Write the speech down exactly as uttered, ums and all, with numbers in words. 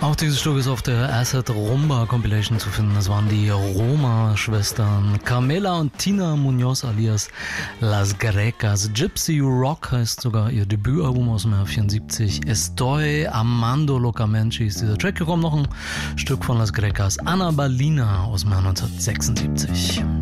Auch dieses Stück ist auf der Acid Rumba Compilation zu finden. Das waren die Roma-Schwestern Carmela und Tina Munoz alias Las Grecas. Gypsy Rock heißt sogar ihr Debütalbum aus dem Jahr vierundsiebzig. Estoy amando locamente ist dieser Track. Hier kommt noch ein Stück von Las Grecas, Ana Balina aus dem Jahr neunzehnhundertsechsundsiebzig.